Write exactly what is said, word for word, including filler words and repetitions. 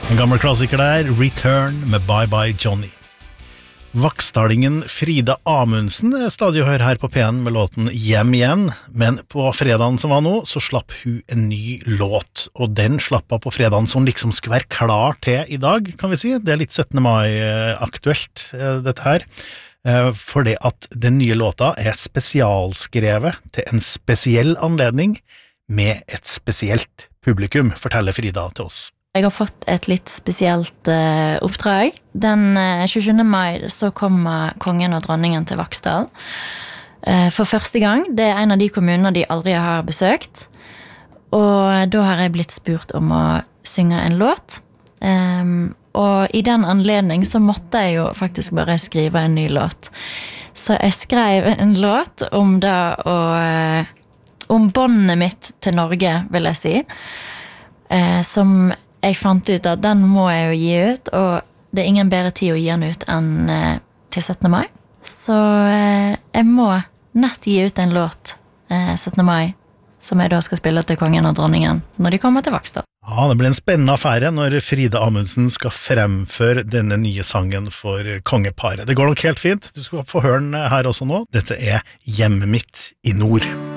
En gammel klassiker der, Return med Bye Bye Johnny. Vaksdalingen Frida Amundsen er stadig å høre her på P N med låten Hjem igjen, men på fredagen som var nå, så slapp hun en ny låt, og den slapp hun på fredagen som liksom skulle være klar til i dag, kan vi si. Det er litt syttende mai-aktuelt, dette her, fordi at den nye låta er spesialskrevet til en spesiell anledning med et spesielt publikum, forteller Frida til oss. Jeg har fått et litt spesielt uh, oppdrag. Den uh, tjuesjuende mai så kommer kongen og dronningen til Vaksdal. Uh, for første gang. Det er en av de kommunene de aldri har besøkt. Og da har jeg blitt spurt om å synge en låt. Um, og i den anledning så måtte jeg jo faktisk bare skrive en ny låt. Så jeg skrev en låt om det og uh, om båndet mitt til Norge, vil jeg si. Uh, som jeg fant ut at den må jeg jo gi ut, og det er ingen bedre tid å gi den ut enn eh, til syttende mai. Så eh, jeg må nett gi ut en låt eh, syttende mai, som jeg da skal spille til kongen og dronningen når de kommer til Vaksdal. Ja, det blir en spennende affære når Frida Amundsen skal fremføre denne nye sangen for kongeparet. Det går nok helt fint, du skal få høre den her også nå. Dette er Hjemmet mitt i nord.